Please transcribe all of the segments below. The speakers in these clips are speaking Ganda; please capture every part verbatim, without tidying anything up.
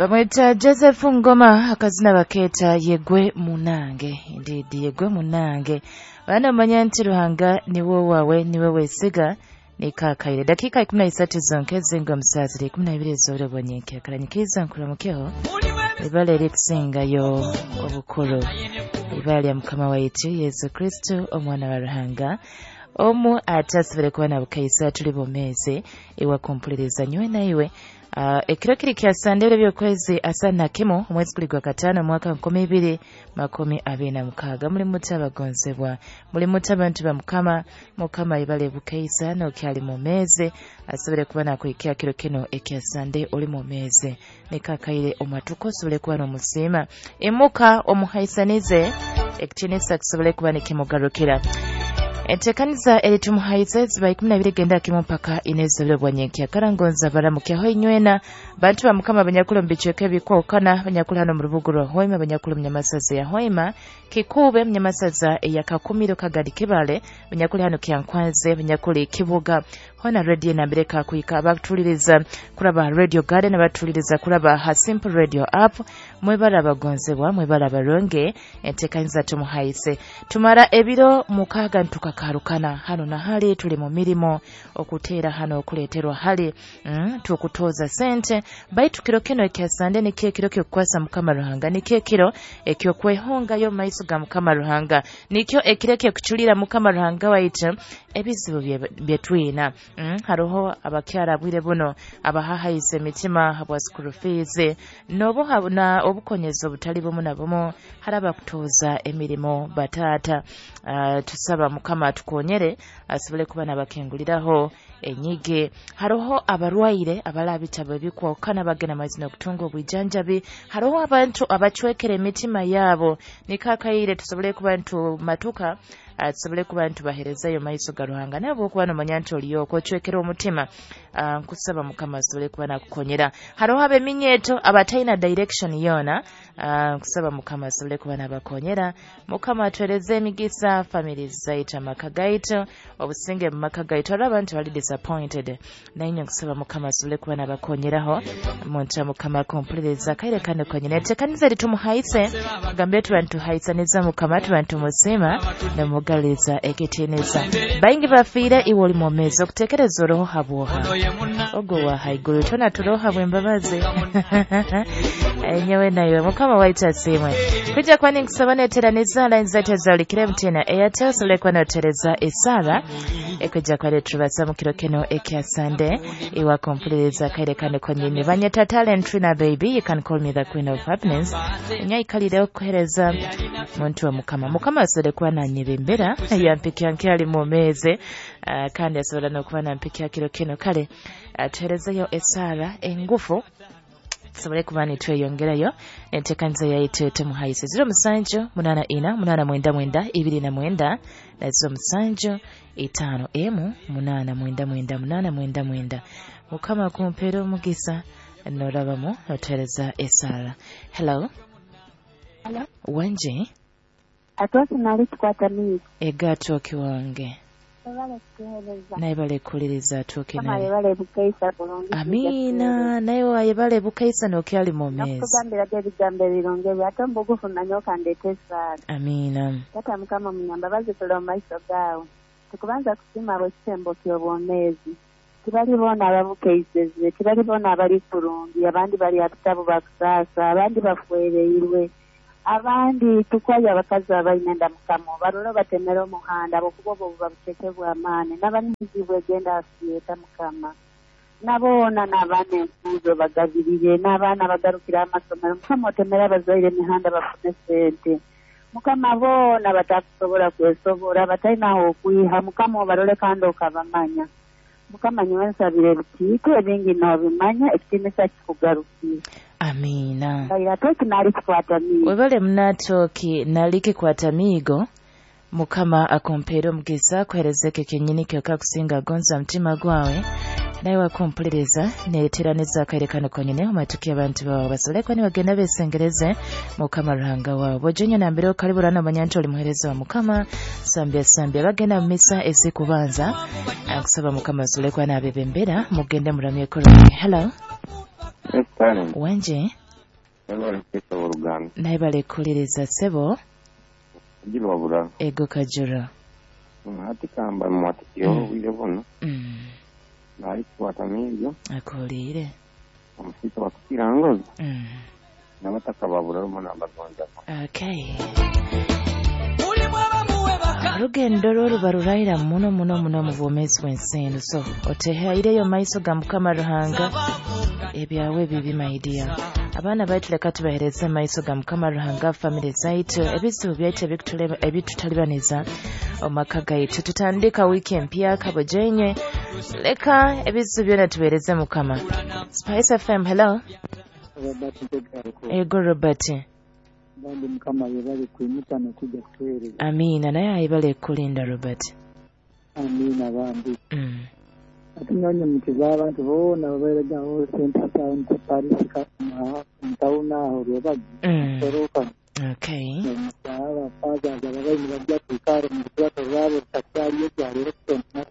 Bamwita Joseph Ngoma akazina baketa yegwe munange. Indeed yegwe munange. Bana manya nti Ruhanga niwo wawe niwe wesiga nikakaire. Dakika kumi na tatu zonke zingo msazire kumi na mbili zore bonyenke akaranyikiza nkuramukeho. Ibale litsinga yo obukuru. Ibale ya mukama waitu Yesu Kristo omwana wa Ruhanga. Omu atasibire kubana bukaisa tuli bomeze ewa kumpuliriza nywe na iwe. Uh, ekiro kiri kya Sandere byokwezi asana kimo omwezi kuli gwa katano mwaka nkumi ibiri makumi abiri na mukaaga muli mutabagonzebwa muli mutabantu ba mukama mukama ibale bukaisa no kyali mu meze asubire kubana kuikia kiro kino ekya Sande oli mu meze nekakaire omatuko subire kubana omusima emuka omuhaisanize ekitinisa kisubire kubana kimugarukira. Entekaniza elitumuhaize ziba kumi na mbili genda kimu mpaka inezebyo bwanyenkia karangonza baramukia hoi nywena bantu ba mukama banyakula mbichweke bikuwa ukana banyakula hano mrubuguro hoima banyakula mnyamasaza ya hoima kikube mnyamasaza ya kakumiro kagadi kibale banyakula hano kiankwanze banyakula kibuga hona radio na mbeleka kuika abakutuliriza kuraba Radio Garden abatuliriza kuraba ha Simple Radio app mwebala abagonzebwa mwebala abaronge entekaniza tumuhaize tumara ebiro mukaga ntuka karukana hano na hali tuli mu mirimo okutera hano okuleterwa hali mm, tukutoza sente baitu kiro kino ekya Sande ni kiro kyo kwasa mukama Ruhanga ni kiro ekyo kwehonga yo maiso ga mukama Ruhanga nikyo ekireke kuchulira mukama Ruhanga waitu ebizibu byetwina mm, haroho abakyara bwire buno abahahaise mitima habwa school fees nobo habuna obukonyezo butali bumu nabomo haraba kutoza emirimo batata uh, tusaba mukama tukonyere asibule kubana bakenguliraho enyige haroho abarwaire abalabitabo bikwa kana bagena mazina kutunga obwijanjabi haroho abantu abachwekere mitima yabo nikakaire tusobole kubantu matuka asobole kubantu bahereza yo maiso ga Ruhanga nabo kubana manyanto liyo ko chwekera omutima uh, kusaba mukama asobole kubana kukonyera haroho abe minyeto abataina direction yona uh, kusaba mukama asobole kubana bakonyera mukama atwereze emigisa families zaita makagaito obusinge makagaito abantu bali disappointed nainyo kusaba mukama asobole kubana bakonyeraho monta mukama kompleteza kaire kane konyera tekaniza litumuhaise gambe tu bantu haisaniza mukama tu bantu musima na mugaliza eketeneza bayingi bafire iwoli momezo kutekereza roho habuha ogo wa haiguru tona turoha bwembabaze enyewe nayo mukama waita simwe kuja kwani kusabane teraniza line zate zalikire mtena Airtel selekwa na tereza esara ekuja kwa letubasa mukiro keno ekya Sande iwa kompleteza kaire kane konyini banyeta talent na baby you can call me the queen of happiness nyai kalide okuhereza muntu wa mukama mukama asolekwa na nyibembera yampikia nkali momeze uh, kandi asobola nokubana mpikia kiro kino kale aterezayo uh, esara engufu sobole kubani tweyongerayo entekanza yaite tumuhaise zero musanjo munana ina munana mwenda mwenda ibiri na mwenda na zero musanjo itano emu munana mwenda mwenda munana mwenda mwenda mukama kumpero mugisa norabamo atereza esara. Hello. Hello. Wanje atwasi nali tukwata mizi egato kiwange Ebale kuheleza naibale kuliriza tuke naye ebale bukaisa bulungi amina naye ebale bukaisa nokyali mu mezi nakugambira gye bigambo ebirungi ate mbugufuna nyoka ndetesa amina tata mukama munyamba bazikola mu maiso gaawe tukubanza kusima abo kisembo ky'obwomezi tibali bona ababukaiseze tibali bona abali kurungi abandi bali abitabu bakusasa abandi bafwereirwe abandi tukwaye abakazi abayinenda mukamo barolo batemera omuhanda bokubo bo babutekebwa amane nabanizi bwegenda asiyeta mukama nabona nabane kuzo bagabirire nabana bagarukira amasomero mukama otemera abazaire mihanda bafune sente mukama bona batakusobora kwesobora batayinaho okwiha mukama barole kandi okabamanya mukama nywensabire bitiko ebingi nobimanya ekitinisa kikugarukira. Amina. Kaira toki nali kukwata migo. Webale mnatoki naliki kwata migo. Mukama akompero mgisa kuherezeke kenyini kyoka kusinga gonza mtima gwawe. Naye wakumpuliriza neeteraniza akaire konyene amatuki abantu bawe basolekwa ni bagenda besengereze mukama Ruhanga wawe bojonyo nambere karibu rana banyanto oli muhereza wa mukama sambya sambya bagenda misa ezikubanza akusaba mukama solekwa na bebembera mugende muramye ko. Hello. Yes, darling. Wanje naye balekuliriza ssebo Jibabura. ego kajura Ati kamba mwatiyo wile bono. Mm. Nari kuwata mibyo. akolire Omusito wakutira ngozi. Mm. Nabataka babura rumana abagonza. Okay. Olugendo lwo luba lulaira muno muno muno mu bwomezi bw'ensindu so otehaireyo maiso ga Mukama Ruhanga ebyawe bibi maidia abaana baitu leka tubahereze maiso ga Mukama Ruhanga family zaitu ebizibu byaitu ebitutalibaniza omaka gaitu tutandika wiki empya kabojenye leka ebizibu byona tubereze Mukama. Spice F M, hello. Ego Robert. Bandi Mukama yebale kwimuta nakuja kutuhereza. Amina naye ayibale kulinda Robert. Amina bandi. Mm. Ati nonye mkiza abantu bona babereja ho center town to Paris ka mtauna ho rebaji. Mm. Soroka. Okay. Mtawa faza za babai mabya tukare mtwa rabo takari yari restaurant na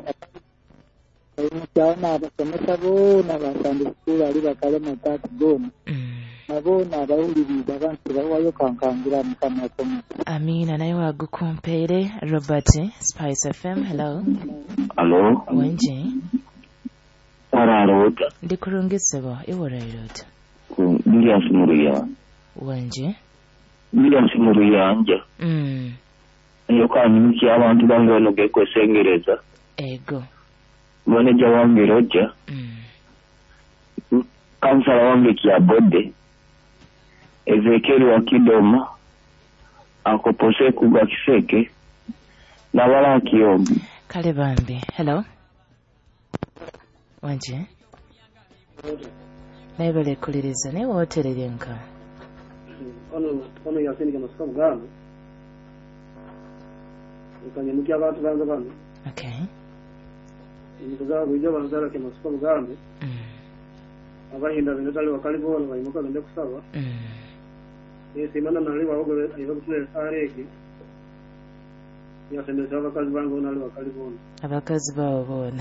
mtauna abasomesa bona basande school ali bakale matatu bona. Mm. Nabona abawuliriza abantu bawayo kankangira Mukama komu. Amina naye wagukumpere Robert. Spice F M, hello. Hello. Wenje. Sara Rota. Ndikurungisebo iwora irota. Ndiya sumuruya. Wenje. Ndiya sumuruya anje. Mm. Iyo kanyimiki abantu bangono gekwesengereza. Ego. Manager wange Roja. Mm. Kansala wange Kiabode. Ezekiel wa Kidoma akopose kuga Kiseke na wala Kiombi. Kale bambi. Hello. Wanje. Naye balekuliriza naye wotereryenka. Ono ono yasini kama sikamu gano. Ukanye muki abantu banza bano. Okay. Nikuza bujja banzala kama sikamu gano. Mm. Abahinda bino tali wakali bona bayimuka bende kusaba. Mm. Ese mana nali bawogo ayo kutule sareki. Yasemeza abakazi bango nali wakali bona. Abakazi bawo bona.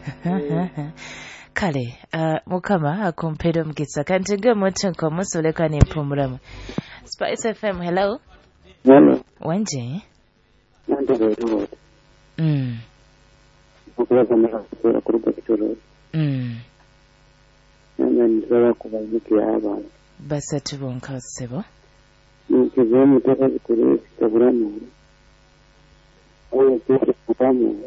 Kale, uh, Mukama akompera mugisa kanti nge moto nkomusoleka nempumuramu. Spice F M, hello. Hello. Wanje. Nando bero. Mm. Okuwa kama kutera kurupa kitoro. Mm. Nanda nzala kubaziki aba. Basatu bonka sebo. Nkizo mutaka kitoro kitaburamu. Oyo kete kutamu.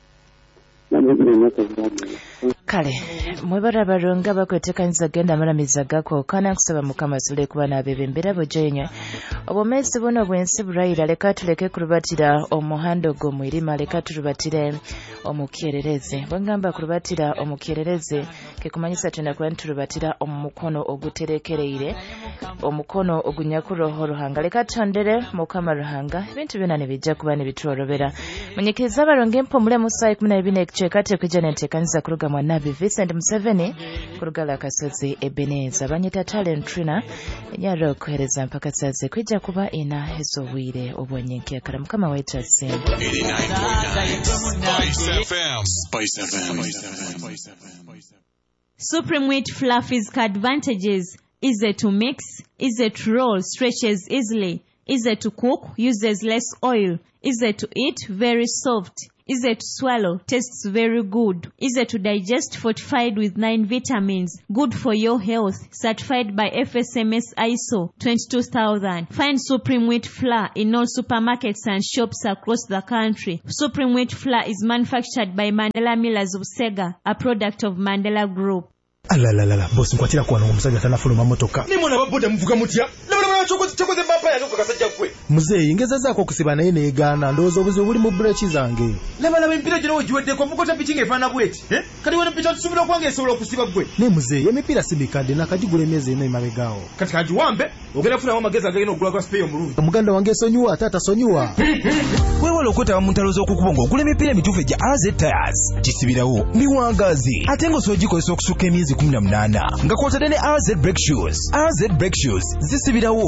Kale, mwebara baronga bakwetekanyiza genda amalamiza gako kana kusaba Mukama sule kuba nabebembera bojenye obomezi buno bwensi burayira leka tuleke kurubatira omuhando go mwirima leka turubatire omukierereze bwangamba kurubatira omukierereze ke kumanyisa tena kwa turubatira omukono oguterekereire omukono ogunyakuroho ruhanga leka tondere Mukama ruhanga ebintu byona nebijja kuba nebitworobera munyekeza baronga empomule musayi kumi na bine chekate kujana ntekanisa kuruga mwanabi Vincent Museveni kuruga la kasozi Ebeneza banyita talent trainer nyaro kuhereza mpaka saze kwijja kuba ina hezo wire obonyenki akara Mukama wetu asemba eighty-nine point nine Spice F M. Spice F M. Supreme Wheat Flour physical advantages: easy to mix, easy to roll, stretches easily, easy to cook, uses less oil, easy to eat, very soft, easy to swallow, tastes very good, easy to digest, fortified with nine vitamins, good for your health, certified by F S M S I S O twenty-two thousand. Find Supreme Wheat Flour in all supermarkets and shops across the country. Supreme Wheat Flour is manufactured by Mandela Millers of Sega, a product of Mandela Group. Alalalala, bosi nkwatira kwa n'omusajja tanafuluma motoka. Nimona baboda muvuga mutya? Labala chokoze chokoze mapa ya nuko kasajja kwe. Muzeyi ngeza zako kusiba naye neegana ndowooza obuzibu buli mu brechi zange. Labala empira gino ogiwedde kwa mukota pichinga efaana bweti. Eh? Kati wena picha tusubira kwange esobola okusiba gwe. Ne muzeyi emipira sibikadde nakagigula emyezi eno emabegaawo. Kati kagiwambe ogenda funa amagezi agenda okugula kwa spare omulungi. Omuganda wange esonyiwa taata sonyuwa. Weewala okwetaba mu ntalo z'okukubonga ogula emipira emituufu egya R Z Tires. Kisibirawo miwangazi ate ng'osobola okusuka emyezi kumi na munaana nga kw'otadde ne R Z Brake Shoes. R Z Brake Shoes zisibirawo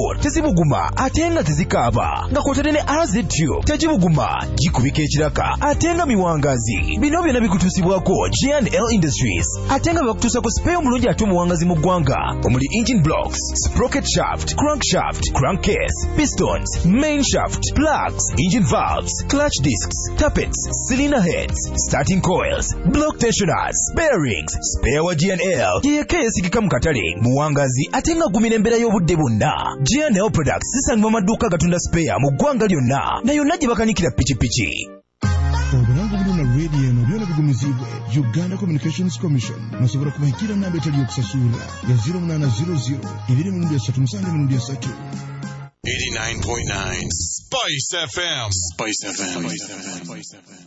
Ford tezibuguma atenga tezikaba nga kotene ne R Z Tube tezibuguma jikubika ekiraka atenga miwangazi bino byonna bikutusibwako G and L Industries atenga bakutusa ku spare omulungi ate omuwangazi mu ggwanga omuli engine blocks, sprocket shaft, crankshaft, crankcase, pistons, main shaft, plugs, engine valves, clutch discs, tappets, cylinder heads, starting coils, block tensioners, bearings, spare wa G and L yekeesigika mu katale muwangazi atenga gumira embeera y'obudde bwonna. G and L Products zisangibwa maduuka gatunda spare mu ggwanga lyonna na yonna gye bakanikira pikipiki. Obulango bulina radio eno byona bigumizibwe Uganda Communications Commission nasobola kubahikira namba etali yokusasula ya zero nine zero zero two three three seven three three eighty-nine point nine Spice F M. Spice F M. Spice F M.